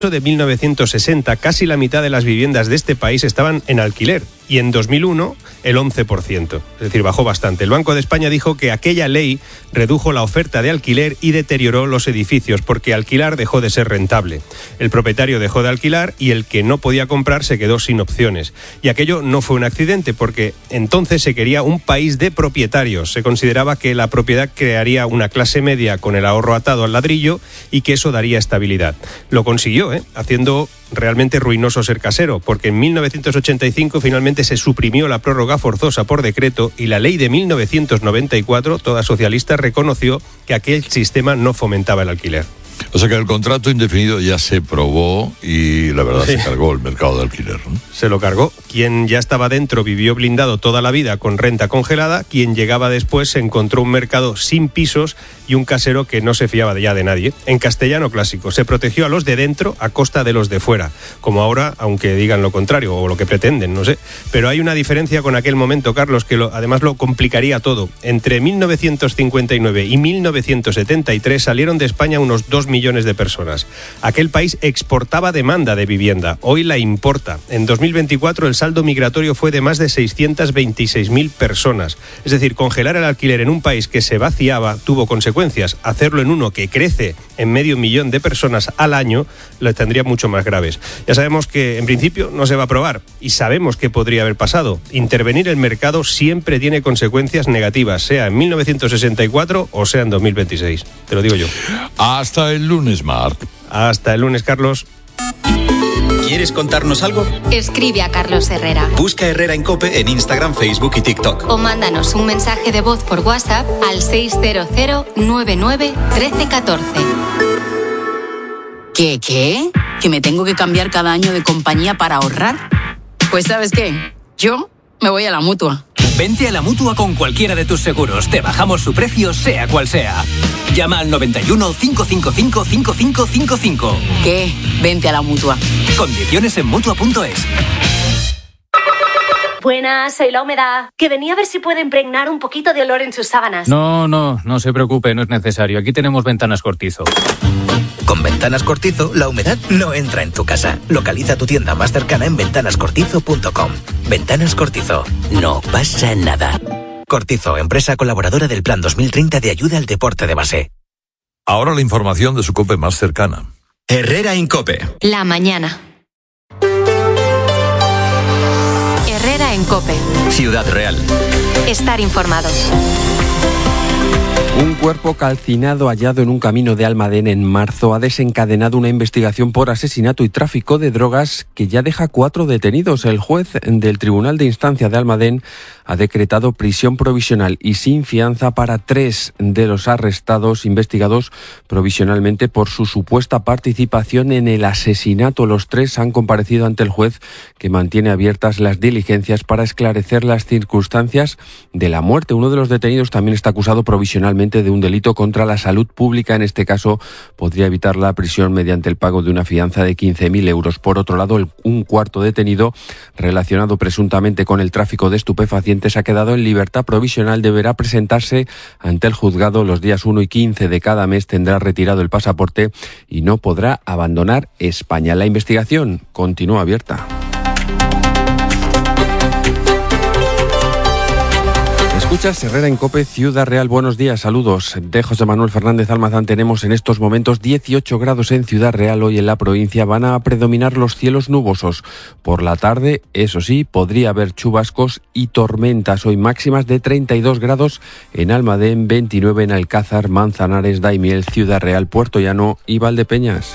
de 1960, casi la mitad de las viviendas de este país estaban en alquiler y en 2001 el 11%, es decir, bajó bastante. El Banco de España dijo que aquella ley redujo la oferta de alquiler y deterioró los edificios porque alquilar dejó de ser rentable. El propietario dejó de alquilar y el que no podía comprar se quedó sin opciones. Y aquello no fue un accidente porque entonces se quería un país de propietarios. Se consideraba que la propiedad crearía una clase media con el ahorro atado al ladrillo y que eso daría estabilidad. Lo consiguió, haciendo realmente ruinoso ser casero, porque en 1985 finalmente se suprimió la prórroga forzosa por decreto y la ley de 1994, toda socialista, reconoció que aquel sistema no fomentaba el alquiler. O sea que el contrato indefinido ya se probó y la verdad se cargó el mercado de alquiler, ¿no? Se lo cargó. Quien ya estaba dentro vivió blindado toda la vida con renta congelada. Quien llegaba después se encontró un mercado sin pisos y un casero que no se fiaba ya de nadie. En castellano clásico, se protegió a los de dentro a costa de los de fuera. Como ahora, aunque digan lo contrario o lo que pretenden, no sé. Pero hay una diferencia con aquel momento, Carlos, que además lo complicaría todo. Entre 1959 y 1973 salieron de España unos 2 millones de personas. Aquel país exportaba demanda de vivienda, hoy la importa. En 2024 el saldo migratorio fue de más de 626.000 personas. Es decir, congelar el alquiler en un país que se vaciaba tuvo consecuencias. Hacerlo en uno que crece en 500.000 de personas al año las tendría mucho más graves. Ya sabemos que en principio no se va a aprobar y sabemos qué podría haber pasado. Intervenir el mercado siempre tiene consecuencias negativas, sea en 1964 o sea en 2026. Te lo digo yo. Hasta el lunes, Marc. Hasta el lunes, Carlos. ¿Quieres contarnos algo? Escribe a Carlos Herrera. Busca Herrera en COPE en Instagram, Facebook y TikTok. O mándanos un mensaje de voz por WhatsApp al 600 99 13 14. ¿Qué? ¿Que me tengo que cambiar cada año de compañía para ahorrar? Pues ¿sabes qué? Yo me voy a la Mutua. Vente a la Mutua con cualquiera de tus seguros. Te bajamos su precio, sea cual sea. Llama al 91 555 5555. ¿Qué? Vente a la Mutua. Condiciones en Mutua.es. Buenas, soy La Humedad. Que venía a ver si puede impregnar un poquito de olor en sus sábanas. No se preocupe, no es necesario. Aquí tenemos Ventanas Cortizo. Con Ventanas Cortizo, la humedad no entra en tu casa. Localiza tu tienda más cercana en ventanascortizo.com. Ventanas Cortizo. No pasa nada. Cortizo, empresa colaboradora del Plan 2030 de ayuda al deporte de base. Ahora la información de su COPE más cercana. Herrera en COPE. La mañana. Herrera en COPE. Ciudad Real. Estar informado. Un cuerpo calcinado hallado en un camino de Almadén en marzo ha desencadenado una investigación por asesinato y tráfico de drogas que ya deja 4 detenidos. El juez del Tribunal de Instancia de Almadén ha decretado prisión provisional y sin fianza para 3 de los arrestados investigados provisionalmente por su supuesta participación en el asesinato. Los 3 han comparecido ante el juez, que mantiene abiertas las diligencias para esclarecer las circunstancias de la muerte. Uno de los detenidos también está acusado provisionalmente de un delito contra la salud pública. En este caso podría evitar la prisión mediante el pago de una fianza de 15.000 euros. Por otro lado, un cuarto detenido relacionado presuntamente con el tráfico de estupefacientes ha quedado en libertad provisional. Deberá presentarse ante el juzgado los días 1 y 15 de cada mes. Tendrá retirado el pasaporte y no podrá abandonar España. La investigación continúa abierta. Escuchas Herrera en COPE, Ciudad Real. Buenos días, saludos de José Manuel Fernández Almazán. Tenemos en estos momentos 18 grados en Ciudad Real. Hoy en la provincia van a predominar los cielos nubosos. Por la tarde, eso sí, podría haber chubascos y tormentas. Hoy máximas de 32 grados en Almadén, 29 en Alcázar, Manzanares, Daimiel, Ciudad Real, Puerto Llano y Valdepeñas.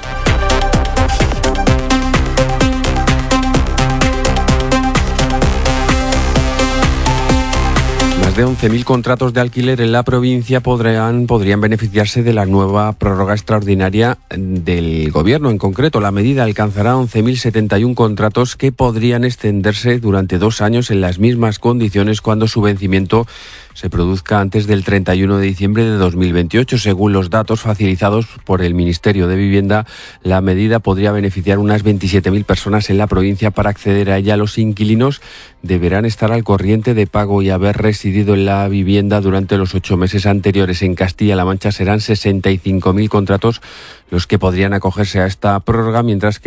De 11.000 contratos de alquiler en la provincia podrían beneficiarse de la nueva prórroga extraordinaria del Gobierno. En concreto, la medida alcanzará 11.071 contratos que podrían extenderse durante 2 años en las mismas condiciones cuando su vencimiento se produzca antes del 31 de diciembre de 2028. Según los datos facilitados por el Ministerio de Vivienda, la medida podría beneficiar unas 27.000 personas en la provincia. Para acceder a ella, los inquilinos deberán estar al corriente de pago y haber residido en la vivienda durante los 8 meses anteriores. En Castilla-La Mancha serán 65.000 contratos los que podrían acogerse a esta prórroga, mientras que